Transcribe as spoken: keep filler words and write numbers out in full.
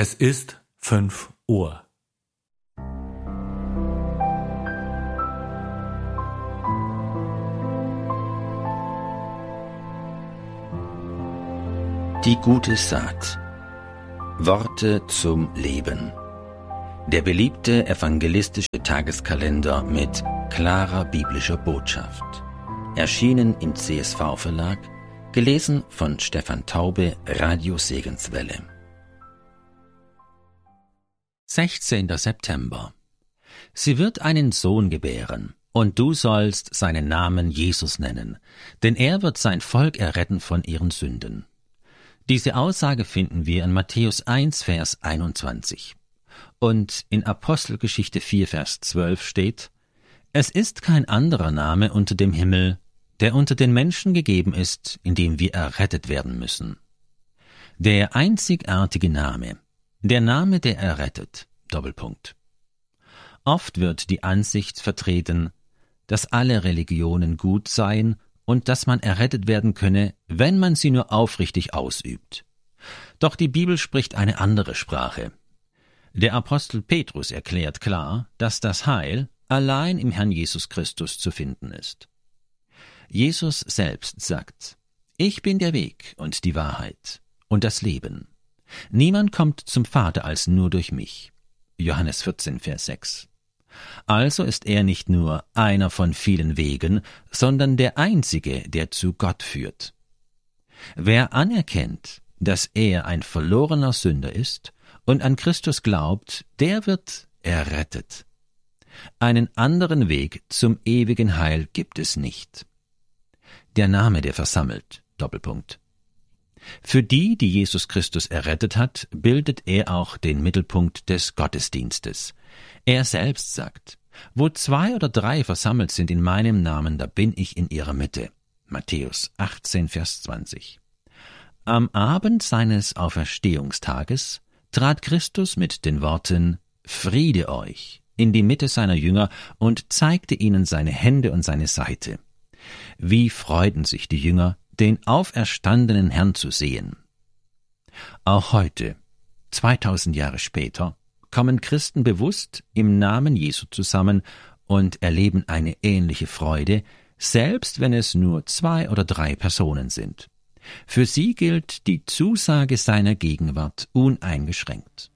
Es ist fünf Uhr. Die gute Saat. Worte zum Leben. Der beliebte evangelistische Tageskalender mit klarer biblischer Botschaft. Erschienen im C S V-Verlag, gelesen von Stefan Taube, Radio Segenswelle. sechzehnter September. Sie wird einen Sohn gebären, und du sollst seinen Namen Jesus nennen, denn er wird sein Volk erretten von ihren Sünden. Diese Aussage finden wir in Matthäus eins, Vers einundzwanzig. Und in Apostelgeschichte vier, Vers zwölf steht: Es ist kein anderer Name unter dem Himmel, der unter den Menschen gegeben ist, in dem wir errettet werden müssen. Der einzigartige Name, der Name, der errettet, Doppelpunkt. Oft wird die Ansicht vertreten, dass alle Religionen gut seien und dass man errettet werden könne, wenn man sie nur aufrichtig ausübt. Doch die Bibel spricht eine andere Sprache. Der Apostel Petrus erklärt klar, dass das Heil allein im Herrn Jesus Christus zu finden ist. Jesus selbst sagt: Ich bin der Weg und die Wahrheit und das Leben. Niemand kommt zum Vater als nur durch mich. Johannes vierzehn, Vers sechs. Also ist er nicht nur einer von vielen Wegen, sondern der Einzige, der zu Gott führt. Wer anerkennt, dass er ein verlorener Sünder ist und an Christus glaubt, der wird errettet. Einen anderen Weg zum ewigen Heil gibt es nicht. Der Name, der versammelt, Doppelpunkt. Für die, die Jesus Christus errettet hat, bildet er auch den Mittelpunkt des Gottesdienstes. Er selbst sagt: Wo zwei oder drei versammelt sind in meinem Namen, da bin ich in ihrer Mitte. Matthäus achtzehn, Vers zwanzig. Am Abend seines Auferstehungstages trat Christus mit den Worten »Friede euch« in die Mitte seiner Jünger und zeigte ihnen seine Hände und seine Seite. Wie freuten sich die Jünger, den auferstandenen Herrn zu sehen. Auch heute, zweitausend Jahre später, kommen Christen bewusst im Namen Jesu zusammen und erleben eine ähnliche Freude, selbst wenn es nur zwei oder drei Personen sind. Für sie gilt die Zusage seiner Gegenwart uneingeschränkt.